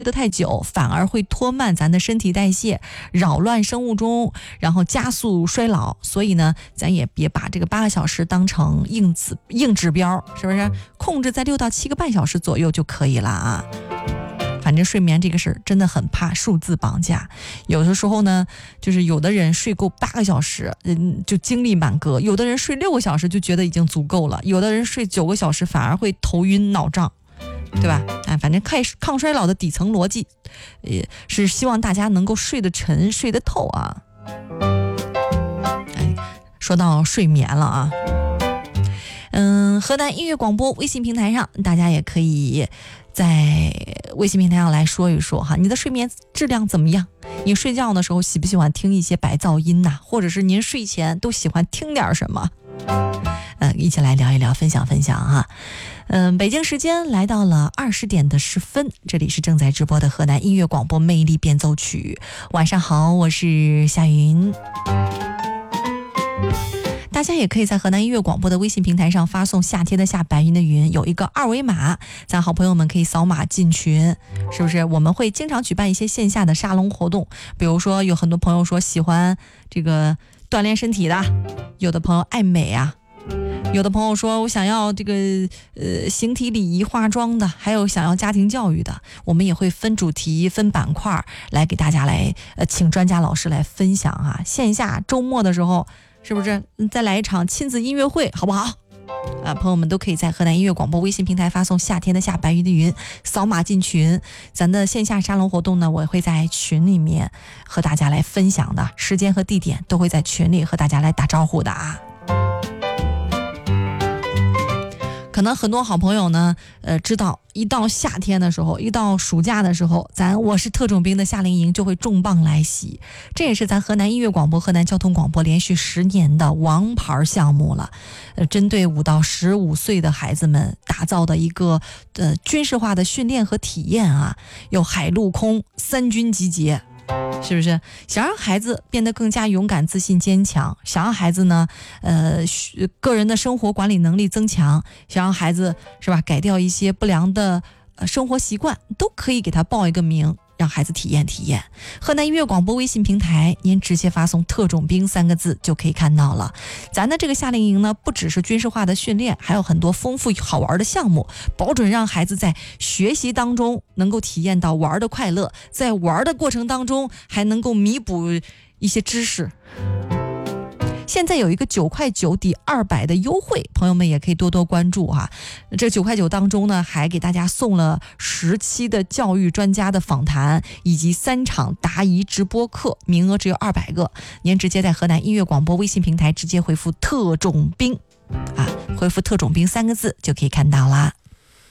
得太久，反而会拖慢咱的身体代谢，扰乱生物钟，然后加速衰老。所以呢，咱也别把这个8个小时当成硬指标，是不是？控制在6到7个半小时左右就可以了啊。反正睡眠这个事儿真的很怕数字绑架，有的时候呢，就是有的人睡够8个小时，就精力满格；有的人睡6个小时就觉得已经足够了；有的人睡9个小时反而会头晕脑胀，对吧？反正抗衰老的底层逻辑，是希望大家能够睡得沉、睡得透啊。说到睡眠了啊。河南音乐广播微信平台上，大家也可以在微信平台上来说一说哈，你的睡眠质量怎么样？你睡觉的时候喜不喜欢听一些白噪音呐？或者是您睡前都喜欢听点什么？一起来聊一聊，分享分享哈。北京时间来到了20点的10分，这里是正在直播的河南音乐广播魅力变奏曲。晚上好，我是夏云。大家也可以在河南音乐广播的微信平台上发送夏天的夏白云的云，有一个2维码，咱好朋友们可以扫码进群，是不是？我们会经常举办一些线下的沙龙活动，比如说有很多朋友说喜欢这个锻炼身体的，有的朋友爱美啊，有的朋友说我想要这个形体礼仪化妆的，还有想要家庭教育的，我们也会分主题分板块来给大家来请专家老师来分享啊。线下周末的时候是不是再来一场亲子音乐会好不好？朋友们都可以在河南音乐广播微信平台发送夏天的夏白云的云，扫码进群。咱的线下沙龙活动呢，我会在群里面和大家来分享的，时间和地点都会在群里和大家来打招呼的啊。可能很多好朋友呢，知道一到夏天的时候，一到暑假的时候，我是特种兵的夏令营就会重磅来袭。这也是咱河南音乐广播、河南交通广播连续10年的王牌项目了。针对5到15岁的孩子们打造的一个军事化的训练和体验啊，有海陆空3军集结。是不是想让孩子变得更加勇敢、自信、坚强？想让孩子呢，个人的生活管理能力增强，想让孩子是吧，改掉一些不良的生活习惯，都可以给他报一个名，让孩子体验体验。河南音乐广播微信平台，您直接发送特种兵3个字就可以看到了。咱的这个夏令营呢，不只是军事化的训练，还有很多丰富好玩的项目，保准让孩子在学习当中能够体验到玩的快乐，在玩的过程当中还能够弥补一些知识。现在有一个9块9抵200的优惠，朋友们也可以多多关注哈。这9块9当中呢，还给大家送了10期的教育专家的访谈，以及3场答疑直播课，名额只有200个。您直接在河南音乐广播微信平台直接回复特种兵啊，回复特种兵3个字就可以看到啦。